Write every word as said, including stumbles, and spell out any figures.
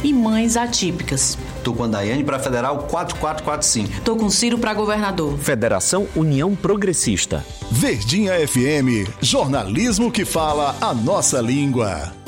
e mães atípicas. Tô com a Daiane para Federal quatro quatro quatro cinco. Tô com Ciro para governador. Federação União Progressista. Verdinha F M, jornalismo que fala a nossa língua.